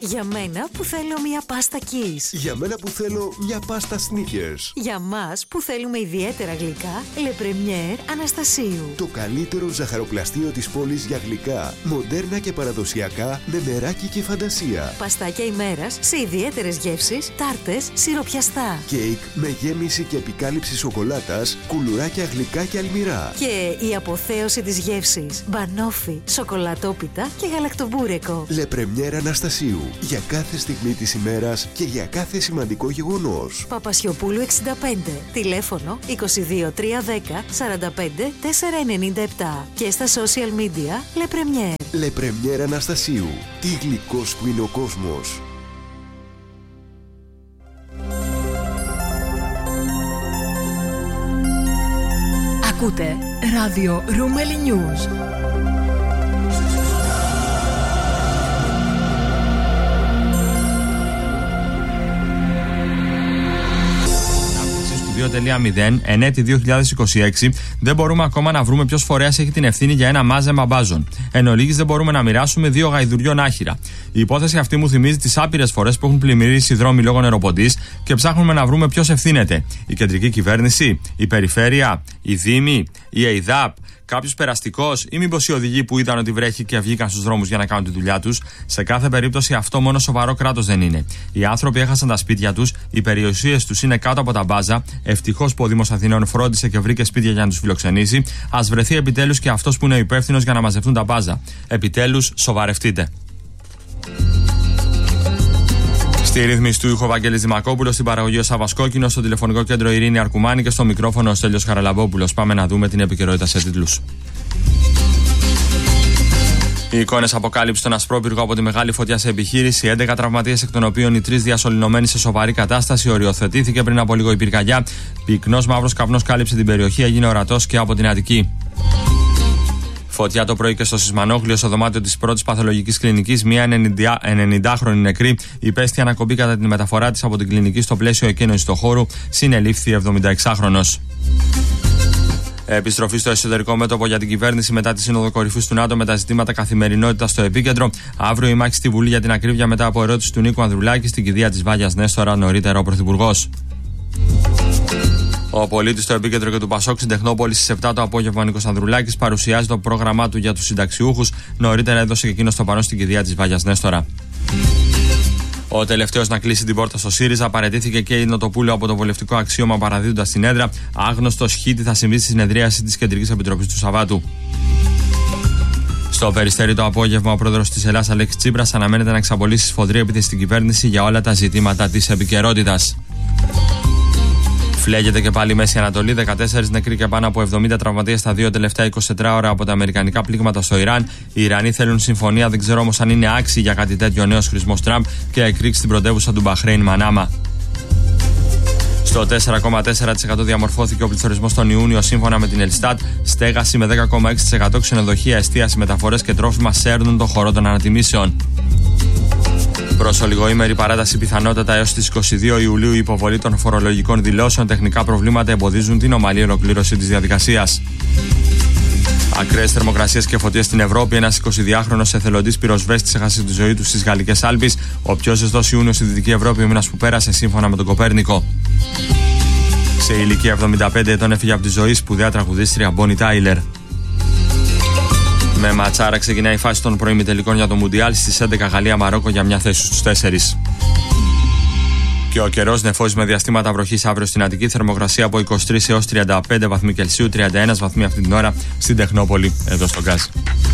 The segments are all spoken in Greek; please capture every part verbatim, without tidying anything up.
Για μένα που θέλω μια πάστα Kiss. Για μένα που θέλω μια πάστα Snickers. Για μας που θέλουμε ιδιαίτερα γλυκά, Le Premier Αναστασίου. Το καλύτερο ζαχαροπλαστείο της πόλης για γλυκά, μοντέρνα και παραδοσιακά, με μεράκι και φαντασία. Παστάκια ημέρας σε ιδιαίτερες γεύσεις, τάρτες, σιροπιαστά. Κέικ με γέμιση και επικάλυψη σοκολάτας, κουλουράκια γλυκά και αλμυρά. Και η αποθέωση της γεύσης, μπανόφι, σοκολατόπιτα και γαλακτομπούρεκο. Le Premier Αναστασίου. Για κάθε στιγμή της ημέρας και για κάθε σημαντικό γεγονός. Παπασιοπούλου εξήντα πέντε. Τηλέφωνο είκοσι δύο τριακόσια δέκα σαράντα πέντε τετρακόσια ενενήντα επτά. Και στα social media Le Premier. Le Premier Αναστασίου. Τι γλυκός που είναι ο κόσμος. Ακούτε ράδιο Ρούμελι News. δύο τελεία μηδέν εν έτη δύο χιλιάδες είκοσι έξι δεν μπορούμε ακόμα να βρούμε ποιος φορέας έχει την ευθύνη για ένα μάζεμα μπάζων. Εν ολίγης δεν μπορούμε να μοιράσουμε δύο γαϊδουριών άχυρα. Η υπόθεση αυτή μου θυμίζει τις άπειρες φορές που έχουν πλημμυρίσει οι δρόμοι λόγω νεροποντής και ψάχνουμε να βρούμε ποιος ευθύνεται. Η κεντρική κυβέρνηση, η περιφέρεια, η Δήμη, η ΕΙΔΑΠ, κάποιος περαστικός ή μήπως οι οδηγοί που είδαν ότι βρέχει και βγήκαν στους δρόμους για να κάνουν τη δουλειά τους. Σε κάθε περίπτωση αυτό μόνο σοβαρό κράτος δεν είναι. Οι άνθρωποι έχασαν τα σπίτια τους, οι περιουσίες τους είναι κάτω από τα μπάζα. Ευτυχώς που ο Δήμος Αθηνών φρόντισε και βρήκε σπίτια για να τους φιλοξενήσει. Ας βρεθεί επιτέλους και αυτός που είναι υπεύθυνος για να μαζευτούν τα μπάζα. Επιτέλους, σοβαρευτείτε. Στη ρύθμιση του ήχου Βαγγέλης Δημακόπουλος, στην παραγωγή ο Σάββας Κόκκινος, στο τηλεφωνικό κέντρο Ειρήνη Αρκουμάνη και στο μικρόφωνο ο Στέλιος Χαραλαμπόπουλος. Πάμε να δούμε την επικαιρότητα σε τίτλους. Οι εικόνες αποκάλυψη των Ασπρόπυργο από τη μεγάλη φωτιά σε επιχείρηση. έντεκα τραυματίες, εκ των οποίων οι τρεις διασωληνωμένοι σε σοβαρή κατάσταση. Οριοθετήθηκε πριν από λίγο η πυρκαγιά. Πυκνός μαύρος καπνός κάλυψε την περιοχή, έγινε ορατός και από την Αττική. Φωτιά το πρωί και στο Σισμανόγλιο, στο δωμάτιο της πρώτης παθολογικής κλινικής. Μία ενενηντάχρονη νεκρή υπέστη ανακοπή κατά την μεταφορά της από την κλινική στο πλαίσιο εκκίνησης του χώρου. Συνελήφθη εβδομηνταεξάχρονος. Επιστροφή στο εσωτερικό μέτωπο για την κυβέρνηση μετά τη Σύνοδο Κορυφής του ΝΑΤΟ με τα ζητήματα καθημερινότητας στο επίκεντρο. Αύριο η μάχη στη Βουλή για την ακρίβεια μετά από ερώτηση του Νίκου Ανδρουλάκη στην κηδεία της Βάγιας Νέστορα, νωρίτερα ο Πρωθυπουργός. Ο πολίτης στο επίκεντρο και του Πασόκ στην Τεχνόπολη στις επτά το απόγευμα, ο Νίκος Ανδρουλάκης παρουσιάζει το πρόγραμμά του για τους συνταξιούχους. Νωρίτερα έδωσε και εκείνος το πανό στην κηδεία της Βάγιας Νέστορα. Ο τελευταίος να κλείσει την πόρτα στο ΣΥΡΙΖΑ, παραιτήθηκε και η Νοτοπούλου από το βουλευτικό αξίωμα παραδίδοντας την έδρα. Άγνωστο χ θα συμβεί στη συνεδρίαση της Κεντρικής Επιτροπής του Σαββάτου. Στο Περιστέρι το απόγευμα, ο πρόεδρος της Ελλάδας Αλέξης Τσίπρας αναμένεται να εξαπολύσει σφοδρή επίθεση στην κυβέρνηση για όλα τα ζητήματα της επικαιρότητας. Φλέγεται και πάλι η Μέση Ανατολή, δεκατέσσερις νεκροί και πάνω από εβδομήντα τραυματίες τα δύο τελευταία εικοσιτέσσερις ώρα από τα αμερικανικά πλήγματα στο Ιράν. Οι Ιρανοί θέλουν συμφωνία, δεν ξέρω όμως αν είναι άξιοι για κάτι τέτοιο ο νέος χρησμός Τραμπ και εκρήξει στην πρωτεύουσα του Μπαχρέιν Μανάμα. Στο τέσσερα κόμμα τέσσερα τοις εκατό διαμορφώθηκε ο πληθωρισμός τον Ιούνιο σύμφωνα με την Ελστάτ. Στέγαση με δέκα κόμμα έξι τοις εκατό, ξενοδοχεία, εστίαση, μεταφορές και τρόφιμα σέρνουν το χορό των ανατιμήσεων. Προς ολιγοήμερη παράταση πιθανότατα έως τις είκοσι δύο Ιουλίου η υποβολή των φορολογικών δηλώσεων. Τεχνικά προβλήματα εμποδίζουν την ομαλή ολοκλήρωση της διαδικασίας. Ακραίες θερμοκρασίες και φωτιές στην Ευρώπη. Ένας εικοσιδυάχρονος εθελοντής πυροσβέστης έχασε τη ζωή του στις Γαλλικές Άλπεις. Ο πιο ζεστός Ιούνιος στη Δυτική Ευρώπη, ο μήνας που πέρασε, σύμφωνα με τον Κοπέρνικο. Σε ηλικία εβδομήντα πέντε ετών έφυγε από τη ζωή σπουδαία τραγουδίστρια Μπόνι Τάιλερ. Με ματσάρα ξεκινάει η φάση των προημιτελικών για το Μουντιάλ. Στις έντεκα Γαλλία Μαρόκο για μια θέση στους τέσσερις. Και ο καιρός νεφώσει με διαστήματα βροχής αύριο στην Αττική. Θερμοκρασία από είκοσι τρεις έως τριάντα πέντε βαθμοί Κελσίου, τριάντα ένα βαθμοί αυτή την ώρα στην Τεχνόπολη, εδώ στο Γκάζ.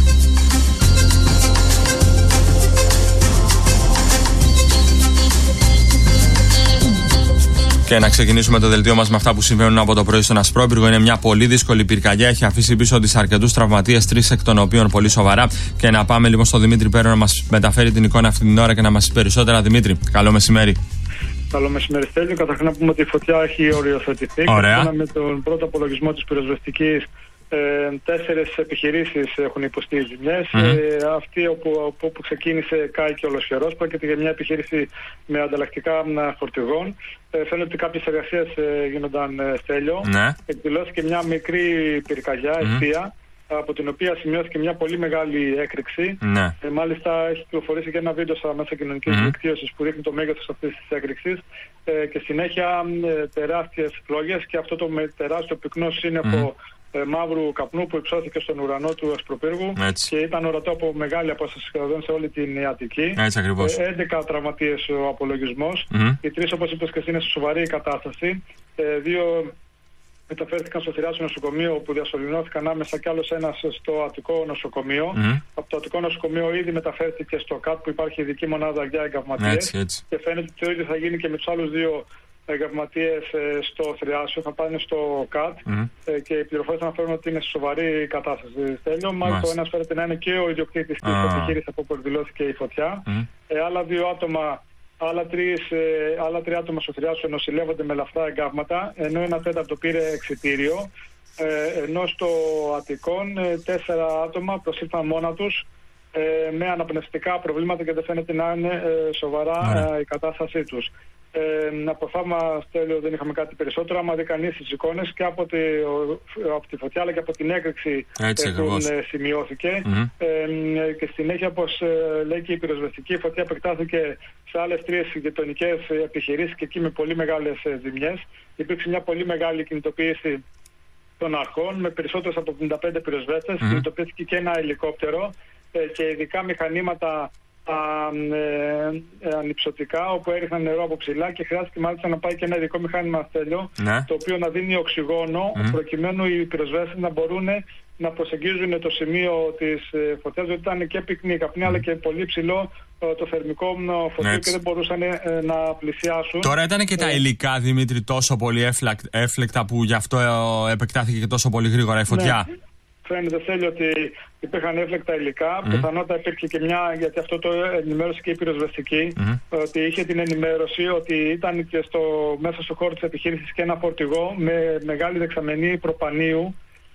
Και να ξεκινήσουμε το δελτίο μας με αυτά που συμβαίνουν από το πρωί στον Ασπρόπυργο. Είναι μια πολύ δύσκολη πυρκαγιά. Έχει αφήσει πίσω της αρκετούς τραυματίες, τρεις εκ των οποίων πολύ σοβαρά. Και να πάμε λοιπόν στον Δημήτρη Πέρο να μας μεταφέρει την εικόνα αυτή την ώρα και να μας πει περισσότερα. Δημήτρη, καλό μεσημέρι. Καλό μεσημέρι, Στέλιο. Καταρχήν να πούμε ότι η φωτιά έχει οριοθετηθεί. Ωραία. Με τον πρώτο απολογισμό της πυροσβεστικής, ε, τέσσερις επιχειρήσεις έχουν υποστεί ζημιές. Mm. Ε, αυτή όπου, όπου ξεκίνησε κάει και ολοσχερός. Πρόκειται για μια επιχείρηση με ανταλλακτικά φορτηγών. Ε, φαίνεται ότι κάποιες εργασίες ε, γίνονταν, ε, Στέλιο. Ναι. Εκδηλώθηκε μια μικρή πυρκαγιά, mm. αιστεία. από την οποία σημειώθηκε μια πολύ μεγάλη έκρηξη. Ναι. Ε, μάλιστα έχει κυκλοφορήσει και ένα βίντεο στα μέσα κοινωνικής mm. δικτύωσης που δείχνει το μέγεθος αυτής της έκρηξης ε, και συνέχεια ε, τεράστιες φλόγες, και αυτό το με, τεράστιο πυκνός σύννεφο mm. ε, μαύρου καπνού που υψώθηκε στον ουρανό του Ασπροπύργου και ήταν ορατό από μεγάλη απόσταση σχεδόν σε όλη την Αττική. Έτσι ακριβώς. Ε, έντεκα τραυματίες ο απολογισμός. Mm. Οι τρεις, όπως είπες και εσύ, είναι σε σοβαρή κατάσταση. Ε, δύο μεταφέρθηκαν στο θηριάσιο νοσοκομείο, όπου διασωληνώθηκαν άμεσα, κι άλλος ένας στο Αττικό νοσοκομείο. Mm. Από το Αττικό νοσοκομείο ήδη μεταφέρθηκε στο ΚΑΤ, που υπάρχει ειδική μονάδα για εγκαυματίες. Και φαίνεται ότι το ίδιο θα γίνει και με τους άλλους δύο εγκαυματίες ε, στο θηριάσιο. Θα πάνε στο ΚΑΤ mm. ε, και οι πληροφορίες αναφέρουν ότι είναι σε σοβαρή κατάσταση. Στέλιο, μάλιστα ο ένας φαίνεται να είναι και ο ιδιοκτήτης της ah. επιχείρησης, από όπου εκδηλώθηκε η φωτιά. Mm. Ε, άλλα δύο άτομα. Άλλα, τρεις, ε, άλλα τρία άτομα στο θηριάσιο νοσηλεύονται με λαφρά εγκάβματα, ενώ ένα τέταρτο πήρε εξιτήριο. Ε, ενώ στο Αττικόν ε, τέσσερα άτομα προσήλθαν μόνα τους ε, με αναπνευστικά προβλήματα και δεν φαίνεται να είναι ε, σοβαρά ε, η κατάστασή τους. Ε, από θαύμα, Στέλιο, δεν είχαμε κάτι περισσότερο. Άμα δει κανείς τις εικόνες, και από τη, από τη φωτιά αλλά και από την έκρηξη έχουν ε, σημειώθηκε. Mm-hmm. Ε, και συνέχεια, όπως ε, λέει και η πυροσβεστική, η φωτιά επεκτάθηκε σε άλλες τρεις γειτονικές επιχειρήσεις και εκεί με πολύ μεγάλες ε, ζημιές. Υπήρξε μια πολύ μεγάλη κινητοποίηση των αρχών με περισσότερες από πενήντα πέντε πυροσβέστες. Mm-hmm. Κινητοποιήθηκε και ένα ελικόπτερο ε, και ειδικά μηχανήματα Α, ε, ε, ανυψωτικά, όπου έριχναν νερό από ψηλά, και χρειάστηκε μάλιστα να πάει και ένα ειδικό μηχάνημα, Στέλιο, ναι. το οποίο να δίνει οξυγόνο mm. προκειμένου οι πυροσβέστες να μπορούν να προσεγγίζουν το σημείο της ε, φωτιάς, διότι ήταν και πυκνή καπνή mm. αλλά και πολύ ψηλό ε, το θερμικό φωτιό ναι. και δεν μπορούσαν ε, να πλησιάσουν. Τώρα ήταν και ε, τα υλικά, Δημήτρη, τόσο πολύ έφλεκτα που γι' αυτό ε, επεκτάθηκε και τόσο πολύ γρήγορα η φωτιά. Ναι. Φαίνεται, Στέλιο, ότι υπήρχαν έφλεκτα υλικά. Mm. Πιθανότατα υπήρχε και μια, γιατί αυτό το ενημέρωσε και η πυροσβεστική, mm. ότι είχε την ενημέρωση ότι ήταν και στο, μέσα στο χώρο της επιχείρησης και ένα φορτηγό με μεγάλη δεξαμενή προπανίου.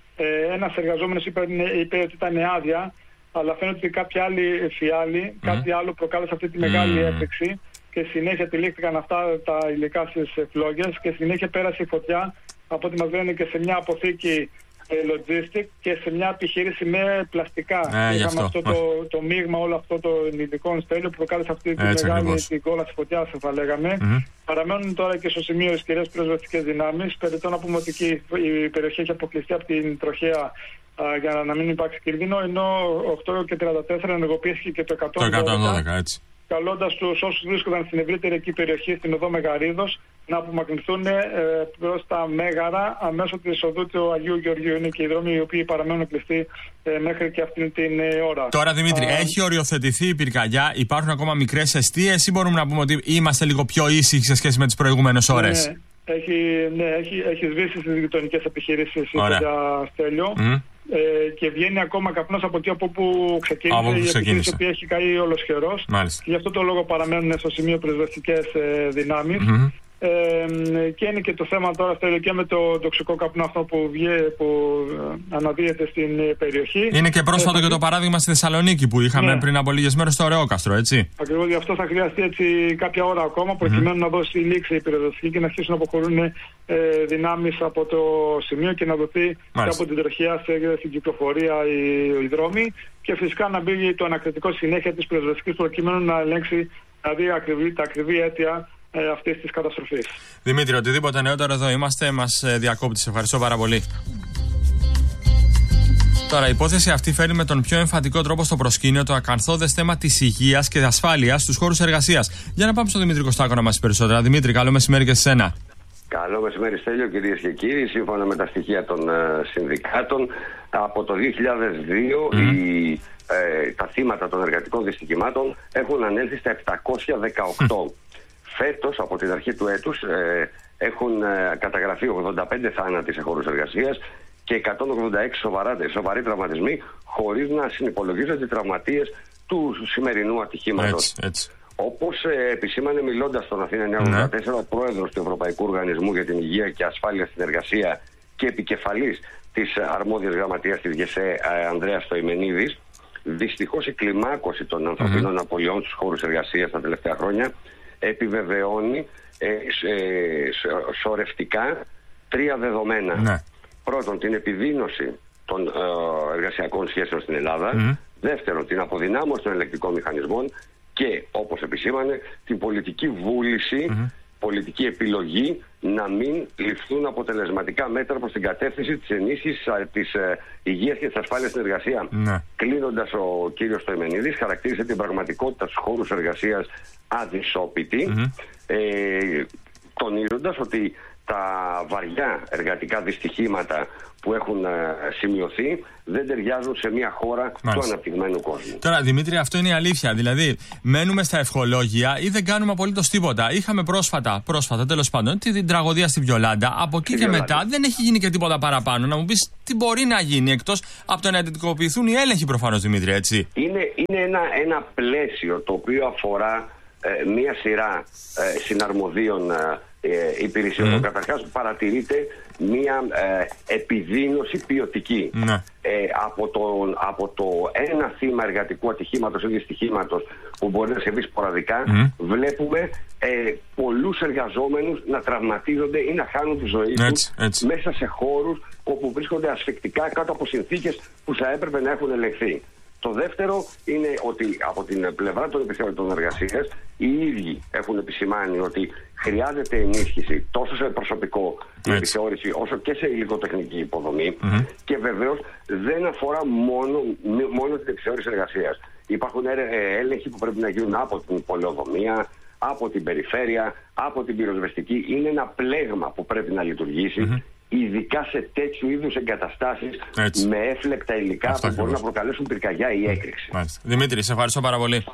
Ε, ένας εργαζόμενος είπε, είπε ότι ήταν άδεια, αλλά φαίνεται ότι κάποιοι άλλοι φιάλοι, mm. κάτι άλλο προκάλεσε αυτή τη μεγάλη mm. έκρηξη, και συνέχεια τυλίχθηκαν αυτά τα υλικά στις φλόγες και συνέχεια πέρασε η φωτιά, από ό,τι μας λένε, και σε μια αποθήκη logistic και σε μια επιχείρηση με πλαστικά. Ε, Είχαμε αυτό, αυτό το, το μείγμα όλο αυτό των ειδικών, Στέλιο, που προκάλεσε αυτή τη μεγάλη την κόλαση φωτιάς, θα λέγαμε. Mm-hmm. Παραμένουν τώρα και στο σημείο οι ισχυρές πυροσβεστικές δυνάμεις. Περιττώ να πούμε ότι η περιοχή έχει αποκλειστεί από την τροχέα α, για να μην υπάρξει κίνδυνο, ενώ οκτώ και τριάντα τέσσερα ενεργοποιήθηκε και το εκατόν δώδεκα, έτσι. Καλώντας τους όσους βρίσκονταν στην ευρύτερη εκεί περιοχή, στην οδό Μεγαρίδος, να απομακρυνθούν ε, προς τα Μέγαρα, αμέσως της οδού του Αγίου Γεωργίου. Είναι και οι δρόμοι οι οποίοι παραμένουν κλειστοί ε, μέχρι και αυτή την ε, ώρα. Τώρα, Δημήτρη, Α, έχει οριοθετηθεί η πυρκαγιά, υπάρχουν ακόμα μικρές εστίες, ή μπορούμε να πούμε ότι είμαστε λίγο πιο ήσυχοι σε σχέση με τις προηγούμενες ώρες? Ναι, έχει, ναι, έχει, έχει σβήσει στις γειτονικές επιχειρήσεις για Στέλιο. Mm. Ε, και βγαίνει ακόμα καπνός από εκεί από όπου ξεκίνησε η επιχείρηση που έχει καεί ολοσχερός. Και γι' αυτό το λόγο παραμένουν στο σημείο πυροσβεστικές ε, δυνάμεις. Mm-hmm. Ε, και είναι και το θέμα τώρα, Στέλιο, και με το τοξικό καπνό αυτό που, βγει, που αναδύεται στην περιοχή. Είναι και πρόσφατο ε, και το παράδειγμα στη Θεσσαλονίκη που είχαμε ναι. πριν από λίγες μέρες στο Ωρεόκαστρο, έτσι. Ακριβώς, γι' αυτό θα χρειαστεί έτσι κάποια ώρα ακόμα προκειμένου mm-hmm. να δώσει λήξη η πυροσβεστική και να αρχίσουν να αποχωρούν ε, δυνάμεις από το σημείο και να δοθεί από την τροχιά στην κυκλοφορία οι, οι δρόμοι, και φυσικά να μπει το ανακριτικό συνέχεια της πυροσβεστικής προκειμένου να ελέγξει, να δει ακριβή, τα ακριβή αίτια Ε, αυτής της καταστροφής. Δημήτρη, οτιδήποτε νεότερο εδώ είμαστε, μας ε, διακόπτεις. Ευχαριστώ πάρα πολύ. Τώρα, η υπόθεση αυτή φέρνει με τον πιο εμφαντικό τρόπο στο προσκήνιο το ακαθόδες θέμα της υγείας και ασφάλειας στους χώρους εργασίας. Για να πάμε στον Δημήτρη Κωστάκο να μας πει περισσότερα. Δημήτρη, καλό μεσημέρι και σε σένα. Καλό μεσημέρι, Στέλιο, κυρίες και κύριοι. Σύμφωνα με τα στοιχεία των uh, συνδικάτων, από το δύο χιλιάδες δύο mm. οι, ε, τα θύματα των εργατικών δυστυχημάτων έχουν ανέλθει στα επτακόσια δεκαοκτώ. Mm. Φέτος, από την αρχή του έτους, ε, έχουν ε, καταγραφεί ογδόντα πέντε θάνατοι σε χώρους εργασίας και εκατόν ογδόντα έξι σοβαρά, σοβαροί τραυματισμοί, χωρίς να συνυπολογίζονται οι τραυματίες του σημερινού ατυχήματος. Όπως ε, επισήμανε μιλώντας στον Αθήνα εννιακόσια ογδόντα τέσσερα ο πρόεδρος του Ευρωπαϊκού Οργανισμού για την Υγεία και Ασφάλεια στην Εργασία και επικεφαλής της αρμόδιας γραμματείας της ΓΕΣΕ, ε, Ανδρέας Στοημενίδης, δυστυχώς η κλιμάκωση των ανθρωπίνων mm-hmm. απολειών στους χώρους εργασίας τα τελευταία χρόνια επιβεβαιώνει ε, ε, σωρευτικά τρία δεδομένα. Ναι. Πρώτον, την επιδείνωση των ε, εργασιακών σχέσεων στην Ελλάδα. Mm. Δεύτερον, την αποδυνάμωση των ελεκτικών μηχανισμών και, όπως επισήμανε, την πολιτική βούληση, mm. πολιτική επιλογή να μην ληφθούν αποτελεσματικά μέτρα προς την κατεύθυνση της ενίσχυσης της ε, υγείας και της ασφάλειας στην εργασία. Mm. Κλείνοντας, ο κύριος Στοημενίδης χαρακτήρισε την πραγματικότητα στους χώρους εργασίας αδυσόπιτη, mm. ε, τονίζοντας ότι τα βαριά εργατικά δυστυχήματα που έχουν ε, σημειωθεί δεν ταιριάζουν σε μια χώρα Μάλιστα. του αναπτυγμένου κόσμου. Τώρα, Δημήτρη, αυτό είναι η αλήθεια. Δηλαδή, μένουμε στα ευχολόγια ή δεν κάνουμε απολύτως τίποτα. Είχαμε πρόσφατα, πρόσφατα τέλος πάντων, την τραγωδία στη Βιολάντα. Από εκεί και μετά δεν έχει γίνει και τίποτα παραπάνω. Να μου πεις τι μπορεί να γίνει εκτός από το να εντατικοποιηθούν οι έλεγχοι, προφανώς, Δημήτρη, έτσι. Είναι, είναι ένα, ένα πλαίσιο το οποίο αφορά ε, μία σειρά ε, συναρμοδίων ε, Ε, υπηρεσιών. Mm. Καταρχάς παρατηρείται μία ε, επιδείνωση ποιοτική. Mm. Ε, από, το, από το ένα θύμα εργατικού ατυχήματος ή δυστυχήματος που μπορεί να συμβεί σποραδικά, mm. βλέπουμε ε, πολλούς εργαζόμενους να τραυματίζονται ή να χάνουν τη ζωή τους έτσι. μέσα σε χώρους όπου βρίσκονται ασφικτικά κάτω από συνθήκες που θα έπρεπε να έχουν ελεγχθεί. Το δεύτερο είναι ότι από την πλευρά των επιθεωρητών εργασίας οι ίδιοι έχουν επισημάνει ότι χρειάζεται ενίσχυση τόσο σε προσωπικό επιθεώρηση όσο και σε υλικοτεχνική υποδομή mm-hmm. και βεβαίως δεν αφορά μόνο, μόνο την επιθεώρηση εργασίας. Υπάρχουν έλεγχοι που πρέπει να γίνουν από την πολεοδομία, από την περιφέρεια, από την πυροσβεστική. Είναι ένα πλέγμα που πρέπει να λειτουργήσει. Mm-hmm. Ειδικά σε τέτοιου είδους εγκαταστάσεις Έτσι. με έφλεκτα υλικά Αυτά που μπορούν να προκαλέσουν πυρκαγιά ή έκρηξη. Μάλιστα. Δημήτρη, σε ευχαριστώ πάρα πολύ.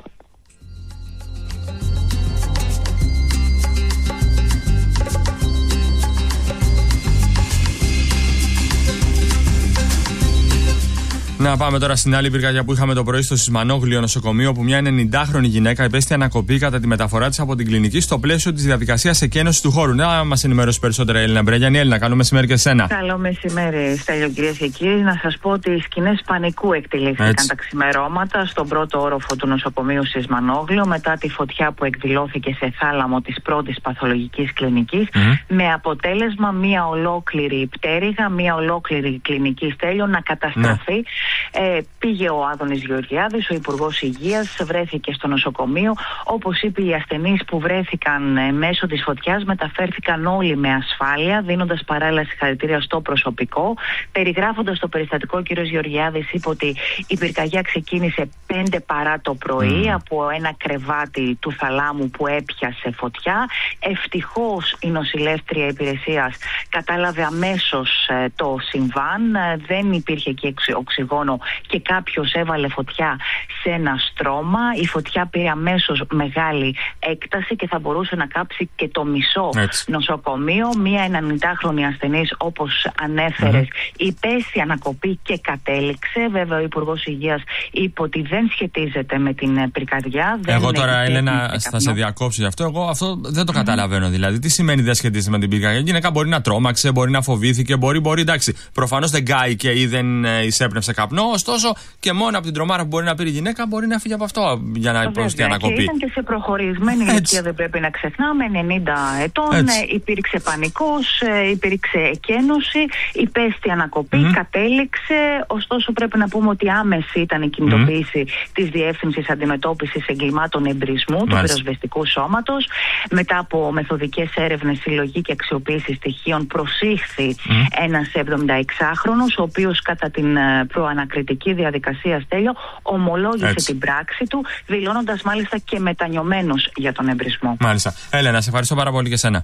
Να πάμε τώρα στην άλλη πυρκαγιά που είχαμε το πρωί στο Σισμανόγλιο νοσοκομείο, που μια ενενηντάχρονη γυναίκα υπέστη ανακοπή κατά τη μεταφορά της από την κλινική στο πλαίσιο της διαδικασίας εκένωσης του χώρου. Να μας ενημερώσει περισσότερα η Έλληνα Μπρέγιανη. Έλληνα, καλό μεσημέρι και εσένα. Καλό μεσημέρι, Στέλιο, κυρίες και κύριοι. Να σας πω ότι οι σκηνές πανικού εκτελήθηκαν Έτσι. τα ξημερώματα στον πρώτο όροφο του νοσοκομείου Σισμανόγλιο μετά τη φωτιά που εκδηλώθηκε σε θάλαμο της πρώτης παθολογικής κλινικής, mm. με αποτέλεσμα μια ολόκληρη πτέρυγα, μια ολόκληρη κλινική, Στέλιο, να καταστραφεί. Ναι. Ε, πήγε ο Άδωνης Γεωργιάδης, ο Υπουργός Υγείας, βρέθηκε στο νοσοκομείο. Όπως είπε, οι ασθενείς που βρέθηκαν ε, μέσω της φωτιάς μεταφέρθηκαν όλοι με ασφάλεια, δίνοντας παράλληλα συγχαρητήρια στο προσωπικό. Περιγράφοντας το περιστατικό, ο κ. Γεωργιάδης είπε ότι η πυρκαγιά ξεκίνησε πέντε παρά το πρωί mm. από ένα κρεβάτι του θαλάμου που έπιασε φωτιά. Ευτυχώς η νοσηλεύτρια υπηρεσίας κατάλαβε αμέσως ε, το συμβάν. Ε, δεν υπήρχε εκεί οξυγόνο και κάποιος έβαλε φωτιά σε ένα στρώμα. Η φωτιά πήρε αμέσως μεγάλη έκταση και θα μπορούσε να κάψει και το μισό Έτσι. νοσοκομείο. Μία ενενηντάχρονη ασθενής, όπως ανέφερες, mm-hmm. υπέστη ανακοπή και κατέληξε. Βέβαια, ο Υπουργός Υγείας είπε ότι δεν σχετίζεται με την πυρκαγιά. Εγώ τώρα, Έλενα, θα σε διακόψω γι' αυτό. Εγώ αυτό δεν το mm-hmm. καταλαβαίνω. Δηλαδή, τι σημαίνει δεν σχετίζεται με την πυρκαγιά? Η γυναίκα μπορεί να τρόμαξε, μπορεί να φοβήθηκε, μπορεί, μπορεί, εντάξει. Προφανώς δεν κάηκε ή δεν εισέπνευσε καπνό, ωστόσο και μόνο από την τρομάρα που μπορεί να πει η γυναίκα μπορεί να φύγει από αυτό για να υποστεί ανακοπή. Και ήταν και σε προχωρησμένη ηλικία, δεν πρέπει να ξεχνάμε, ενενήντα ετών. Έτσι. Υπήρξε πανικός, υπήρξε εκένωση, υπέστη ανακοπή, mm-hmm. κατέληξε. Ωστόσο, πρέπει να πούμε ότι άμεση ήταν η κινητοποίηση mm-hmm. της Διεύθυνσης Αντιμετώπισης Εγκλημάτων Εμπρισμού του Πυροσβεστικού Σώματος. Μετά από μεθοδικές έρευνες, συλλογή και αξιοποίηση στοιχείων, προσήχθη mm-hmm. ένας εβδομηνταεξάχρονος, ο οποίος κατά την προανακριτική διαδικασία, Στέλιο, ομολόγησε Έτσι. την πράξη του, δηλώνοντας μάλιστα και μετανιωμένος για τον εμπρισμό. Μάλιστα. Έλενα, σε ευχαριστώ πάρα πολύ και σένα.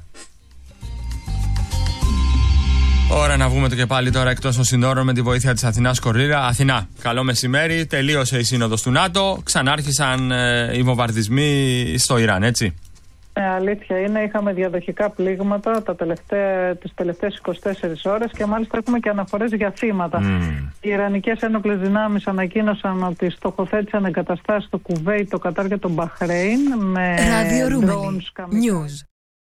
Ώρα να βγούμε το και πάλι τώρα εκτός των συνόρων με τη βοήθεια της Αθηνάς Κορίρα. Αθηνά, καλό μεσημέρι. Τελείωσε η σύνοδος του ΝΑΤΟ. Ξανάρχισαν ε, οι βομβαρδισμοί στο Ιράν, έτσι. Ε, αλήθεια είναι, είχαμε διαδοχικά πλήγματα τα τελευταία, τις τελευταίες είκοσι τέσσερις ώρες και μάλιστα έχουμε και αναφορές για θύματα. Mm. Οι Ιρανικές ένοπλες δυνάμεις ανακοίνωσαν ότι στοχοθέτησαν εγκαταστάσεις στο Κουβέιτ, το Κατάρ και το Μπαχρέιν με drones News.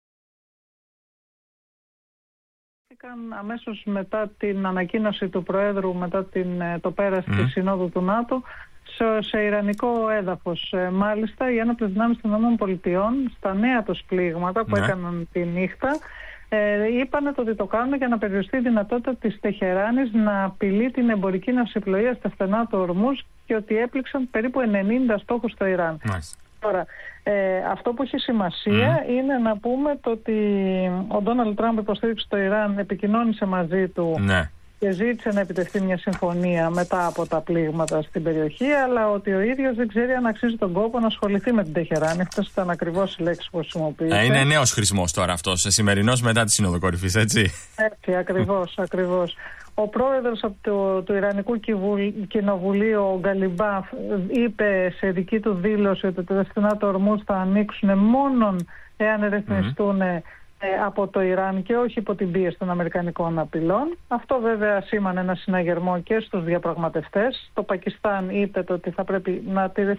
Αμέσως μετά την ανακοίνωση του Προέδρου, μετά την, το πέρας mm. της Συνόδου του ΝΑΤΟ, σε, σε ιρανικό έδαφος. Ε, μάλιστα, οι ένοπλες δυνάμεις των ΗΠΑ στα νέα τους πλήγματα που ναι. έκαναν τη νύχτα ε, είπαν ότι το κάνουν για να περιοριστεί η δυνατότητα της Τεχεράνης να απειλεί την εμπορική ναυσιπλοεία στα στενά του Ορμούζ και ότι έπληξαν περίπου ενενήντα στόχους στο Ιράν. Μάλιστα. Τώρα, ε, αυτό που έχει σημασία mm. είναι να πούμε το ότι ο Ντόναλντ Τραμπ υποστήριξε το Ιράν, επικοινώνησε μαζί του ναι. και ζήτησε να επιτευχθεί μια συμφωνία μετά από τα πλήγματα στην περιοχή, αλλά ότι ο ίδιος δεν ξέρει αν αξίζει τον κόπο να ασχοληθεί με την Τεχεράνη. Αυτές ήταν ακριβώς οι λέξεις που χρησιμοποιείται. Ε, είναι νέος χρησμός τώρα αυτός, σημερινός μετά τη Σύνοδο Κορυφής, έτσι. Έτσι, ακριβώς, ακριβώς. Ο πρόεδρος από το, του Ιρανικού Κοινοβουλίου, ο Γκαλιμπάφ, είπε σε δική του δήλωση ότι τα στενά του Ορμούζ θα ανοίξουν μόνον εάν ρυθμιστούν mm. από το Ιράν και όχι υπό την πίεση των αμερικανικών απειλών. Αυτό βέβαια σήμανε ένα συναγερμό και στους διαπραγματευτές. Το Πακιστάν είπε το ότι θα πρέπει να τηρηθεί